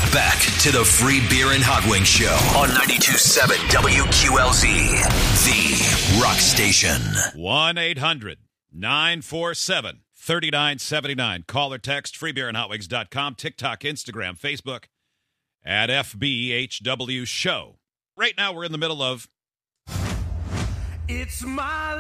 back to the Free Beer and Hot Wings Show on 92.7 WQLZ, the rock station. 1-800-947-3979. Call or text freebeerandhotwings.com, TikTok, Instagram, Facebook, at FBHW Show. Right now, we're in the middle of It's my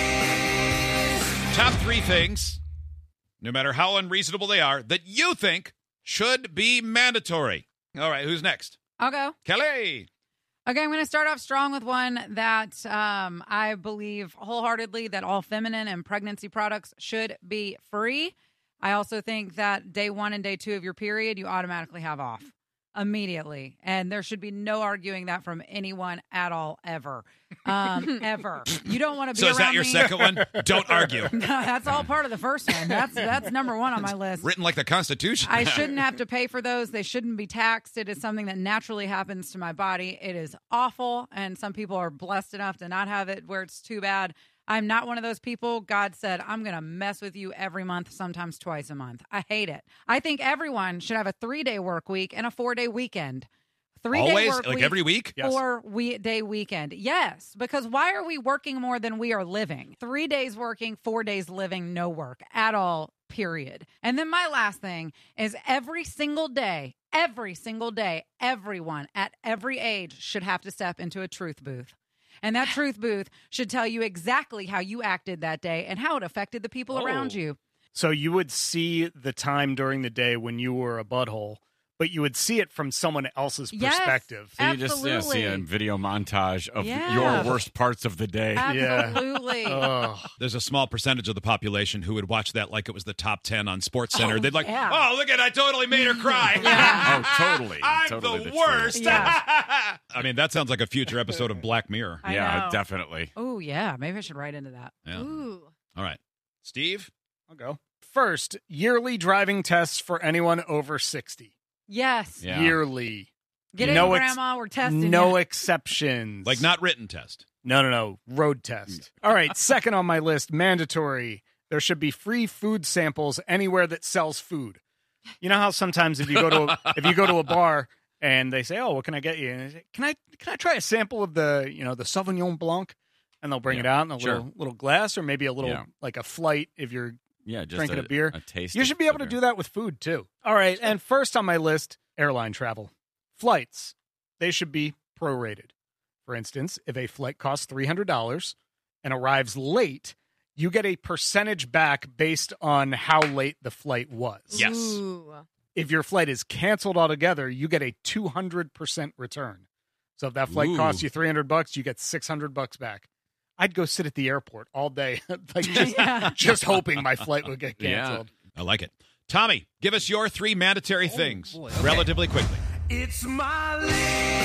list. top 3 things, no matter how unreasonable they are, that you think should be mandatory. All right, who's next? I'll go. Kelly. Okay, I'm going to start off strong with one that I believe wholeheartedly that all feminine and pregnancy products should be free. I also think that day 1 and day 2 of your period, you automatically have off immediately. And there should be no arguing that from anyone at all, ever. Ever. You don't want to be So around is that your me. second one? Don't argue. No, that's all part of the first one. That's number 1 on my list. Written like the Constitution. I shouldn't have to pay for those. They shouldn't be taxed. It is something that naturally happens to my body. It is awful, and some people are blessed enough to not have it where it's too bad. I'm not one of those people. God said, I'm going to mess with you every month, sometimes twice a month. I hate it. I think everyone should have a 3-day work week and a 4-day weekend. 3-day Always? work Like week, every week? Yes. 4-day weekend. Yes, because why are we working more than we are living? 3 days working, 4 days living, no work at all, period. And then my last thing is every single day, everyone at every age should have to step into a truth booth. And that truth booth should tell you exactly how you acted that day and how it affected the people around you. So you would see the time during the day when you were a butthole, but you would see it from someone else's Yes. perspective. So you just see a Absolutely. video montage of Yeah. your worst parts of the day. Absolutely. Ugh. There's a small percentage of the population who would watch that like it was the top 10 on Sports Center. Oh, They'd like, yeah. oh, look at I totally made her cry. Yeah. Oh, totally. I'm Totally the truth. worst. Yeah. I mean, that sounds like a future episode of Black Mirror. I Yeah, know. definitely. Oh, yeah. Maybe I should write into that. Yeah. Ooh. All right. Steve? I'll go. First, yearly driving tests for anyone over 60. Yes. Yeah. Yearly. Get in, No Grandma. We're testing No you. exceptions. Like not written test. No. Road test. All right. Second on my list, mandatory. There should be free food samples anywhere that sells food. You know how sometimes if you go to a bar and they say, "Oh, what can I get you?" And they say, "Can I try a sample of the Sauvignon Blanc?" And they'll bring it out in a sure. little glass or maybe a little Yeah. like a flight if you're Yeah, just drinking a beer. A taste. You of should be able to sugar. do that with food, too. All right, and first on my list, airline travel. Flights. They should be prorated. For instance, if a flight costs $300 and arrives late, you get a percentage back based on how late the flight was. Yes. Ooh. If your flight is canceled altogether, you get a 200% return. So if that flight Ooh. costs you $300, you get $600 back. I'd go sit at the airport all day, like just hoping my flight would get Yeah. canceled. I like it. Tommy, give us your 3 mandatory things relatively quickly. It's my list.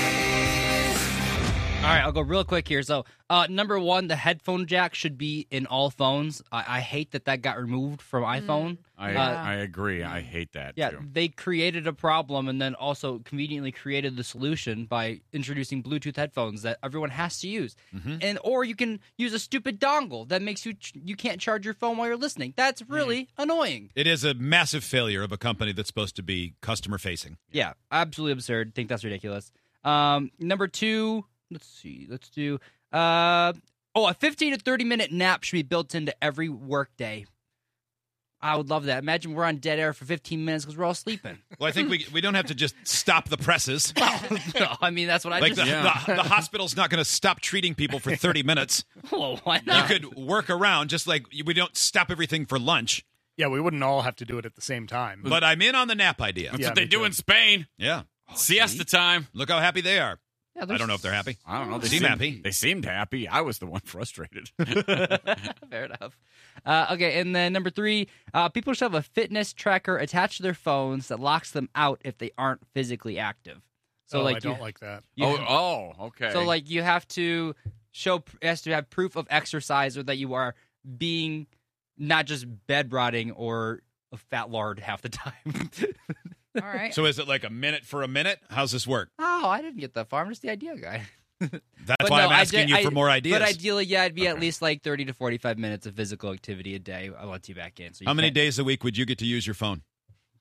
All right, I'll go real quick here. So, number 1, the headphone jack should be in all phones. I hate that got removed from iPhone. I agree. I hate that, Yeah, too. they created a problem and then also conveniently created the solution by introducing Bluetooth headphones that everyone has to use. And or you can use a stupid dongle that makes you can't charge your phone while you're listening. That's really annoying. It is a massive failure of a company that's supposed to be customer facing. Yeah, absolutely absurd. Think that's ridiculous. Number 2, let's do a 15 to 30 minute nap should be built into every workday. I would love that. Imagine we're on dead air for 15 minutes because we're all sleeping. Well, I think we don't have to just stop the presses. No, I mean, that's what I Like just the hospital's not going to stop treating people for 30 minutes. Well, why You not? could work around just like we don't stop everything for lunch. Yeah, we wouldn't all have to do it at the same time. But I'm in on the nap idea. That's Yeah, what they me do too. in Spain. Yeah. Siesta time. Look how happy they are. Yeah, I don't know if they're happy. I don't know. They Seem happy. They seemed happy. I was the one frustrated. Fair enough. Okay, and then number 3, people should have a fitness tracker attached to their phones that locks them out if they aren't physically active. So, I don't like that. Okay. So, like, you have to it has to have proof of exercise or that you are being not just bed rotting or a fat lard half the time. All right. So is it like a minute for a minute? How's this work? Oh, I didn't get that far. I'm just the idea guy. That's But why no, I'm asking you for more ideas. But ideally, yeah, it'd be at least like 30 to 45 minutes of physical activity a day. I'll let you back in. So you How many can't- days a week would you get to use your phone?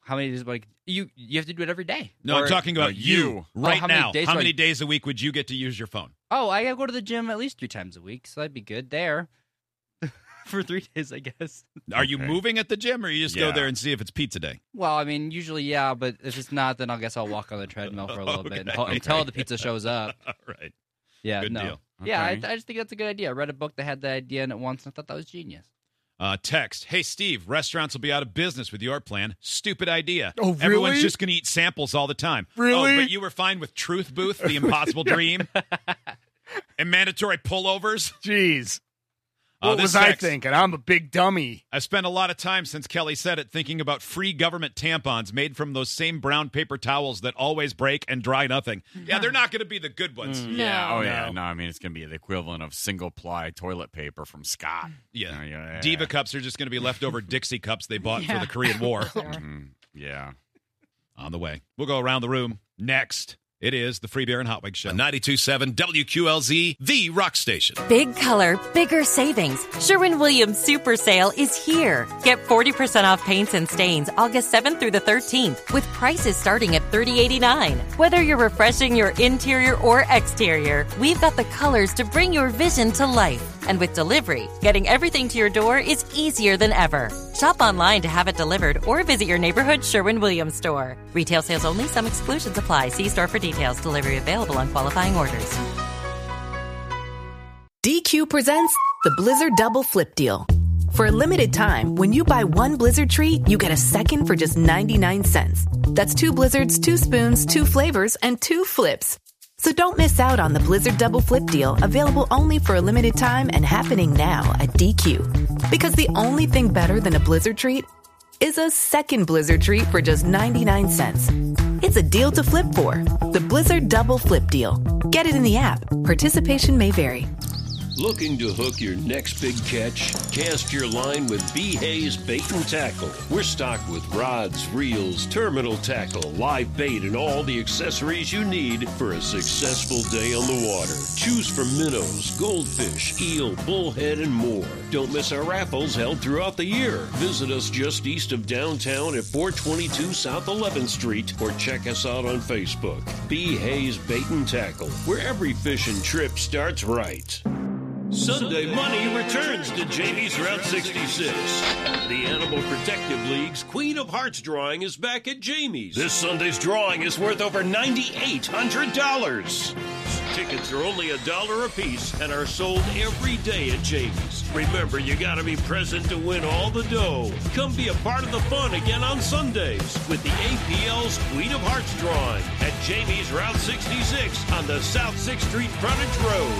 How many days? Like you have to do it every day. No, Or- I'm talking about you right how many now. days How do I- many days a week would you get to use your phone? Oh, I gotta go to the gym at least 3 times a week, so that'd be good there. For 3 days, I guess. Are you Okay. moving at the gym, or you just go Yeah. there and see if it's pizza day? Well, I mean, usually, yeah, but if it's not, then I guess I'll walk on the treadmill for a little bit until the pizza shows up. All right. Yeah, Good no. deal. Yeah, I Okay. just think that's a good idea. I read a book that had that idea in it once, and I thought that was genius. Text, hey, Steve, restaurants will be out of business with your plan. Stupid idea. Oh, really? Everyone's just going to eat samples all the time. Really? Oh, but you were fine with Truth Booth, the impossible dream, and mandatory pullovers? Jeez. What This was I text, thinking? I'm a big dummy. I spent a lot of time since Kelly said it thinking about free government tampons made from those same brown paper towels that always break and dry nothing. Yeah, they're not going to be the good ones. Yeah. No. Oh, yeah. No, I mean, it's going to be the equivalent of single-ply toilet paper from Scott. Yeah. Yeah. Diva cups are just going to be leftover Dixie cups they bought for Yeah. the Korean War. Mhm. Yeah. On the way. We'll go around the room. Next, it is the Free Beer and Hot Wings Show. 92.7 WQLZ, the rock station. Big color, bigger savings. Sherwin-Williams Super Sale is here. Get 40% off paints and stains August 7th through the 13th with prices starting at $30.89. Whether you're refreshing your interior or exterior, we've got the colors to bring your vision to life. And with delivery, getting everything to your door is easier than ever. Shop online to have it delivered or visit your neighborhood Sherwin-Williams store. Retail sales only. Some exclusions apply. See store for details. Delivery available on qualifying orders. DQ presents the Blizzard Double Flip Deal. For a limited time, when you buy one Blizzard treat, you get a second for just 99 cents. That's 2 Blizzards, 2 spoons, 2 flavors, and 2 flips. So don't miss out on the Blizzard Double Flip Deal, available only for a limited time and happening now at DQ. Because the only thing better than a Blizzard treat is a second Blizzard treat for just 99 cents. It's a deal to flip for. The Blizzard Double Flip Deal. Get it in the app. Participation may vary. Looking to hook your next big catch? Cast your line with B. Hayes Bait and Tackle. We're stocked with rods, reels, terminal tackle, live bait, and all the accessories you need for a successful day on the water. Choose from minnows, goldfish, eel, bullhead, and more. Don't miss our raffles held throughout the year. Visit us just east of downtown at 422 South 11th Street or check us out on Facebook. B. Hayes Bait and Tackle, where every fishing trip starts right. Sunday Money returns to Jamie's Route 66. The Animal Protective League's Queen of Hearts drawing is back at Jamie's. This Sunday's drawing is worth over $9,800. Tickets are only $1 a piece and are sold every day at Jamie's. Remember, you gotta be present to win all the dough. Come be a part of the fun again on Sundays with the APL's Queen of Hearts drawing at Jamie's Route 66 on the South 6th Street frontage road.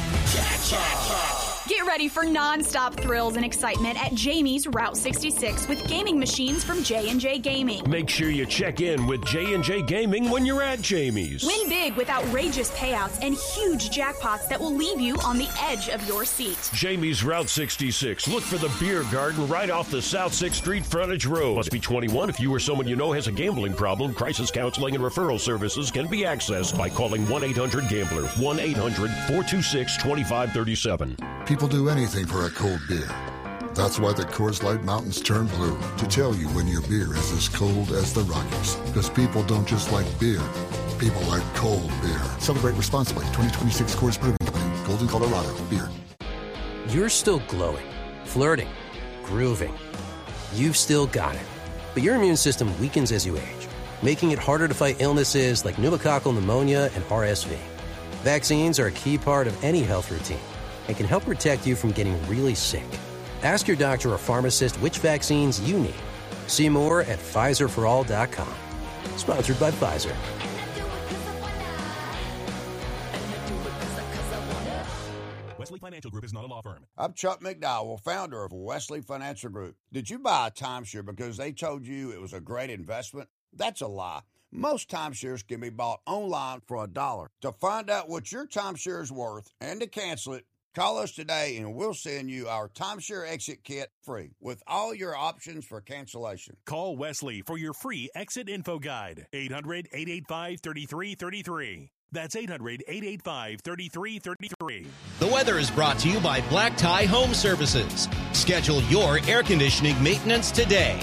Get ready for non-stop thrills and excitement at Jamie's Route 66 with gaming machines from J&J Gaming. Make sure you check in with J&J Gaming when you're at Jamie's. Win big with outrageous payouts and huge jackpots that will leave you on the edge of your seat. Jamie's Route 66. Look for the beer garden right off the South 6th Street frontage road. Must be 21. If you or someone you know has a gambling problem, crisis counseling and referral services can be accessed by calling 1-800-GAMBLER. 1-800-426-2537. People do anything for a cold beer. That's why the Coors Light Mountains turn blue, to tell you when your beer is as cold as the Rockies. Because people don't just like beer, people like cold beer. Celebrate responsibly. 2026 Coors Brewing Company, Golden, Colorado. Beer. You're still glowing, flirting, grooving. You've still got it. But your immune system weakens as you age, making it harder to fight illnesses like pneumococcal pneumonia and RSV. Vaccines are a key part of any health routine and can help protect you from getting really sick. Ask your doctor or pharmacist which vaccines you need. See more at PfizerForAll.com. Sponsored by Pfizer. Wesley Financial Group is not a law firm. I'm Chuck McDowell, founder of Wesley Financial Group. Did you buy a timeshare because they told you it was a great investment? That's a lie. Most timeshares can be bought online for $1. To find out what your timeshare is worth and to cancel it, call us today and we'll send you our timeshare exit kit free with all your options for cancellation. Call Wesley for your free exit info guide. 800-885-3333. That's 800-885-3333. The weather is brought to you by Black Tie Home Services. Schedule your air conditioning maintenance today.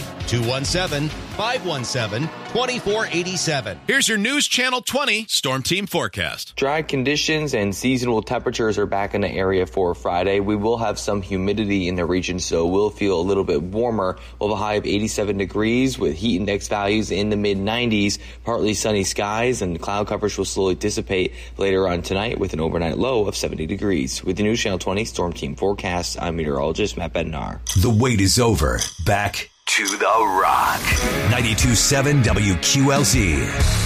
217-517-2487. Here's your News Channel 20 Storm Team forecast. Dry conditions and seasonal temperatures are back in the area for Friday. We will have some humidity in the region, so we'll feel a little bit warmer. We'll have a high of 87 degrees with heat index values in the mid-90s. Partly sunny skies, and cloud coverage will slowly dissipate later on tonight with an overnight low of 70 degrees. With the News Channel 20 Storm Team forecast, I'm meteorologist Matt Bednar. The wait is over. Back to the Rock. 92.7 WQLZ.